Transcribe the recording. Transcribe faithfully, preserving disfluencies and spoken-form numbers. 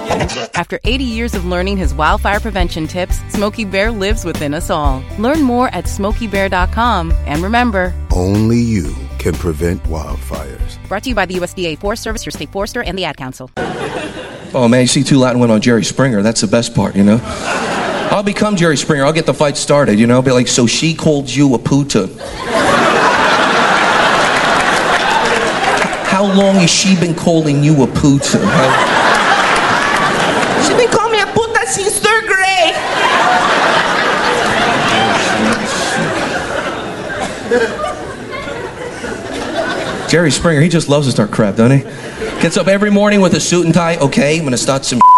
After eighty years of learning his wildfire prevention tips, Smokey Bear lives within us all. Learn more at smokey bear dot com. And remember, only you can prevent wildfires. Brought to you by the U S D A Forest Service, your state forester, and the Ad Council. Oh, man, you see two Latin women on Jerry Springer. That's the best part, you know? I'll become Jerry Springer. I'll get the fight started, you know? I'll be like, so she called you a puta. How long has she been calling you a puta? She's been calling me a puta since third grade. Jerry Springer, he just loves to start crap, doesn't he? Gets up every morning with a suit and tie. Okay, I'm gonna start some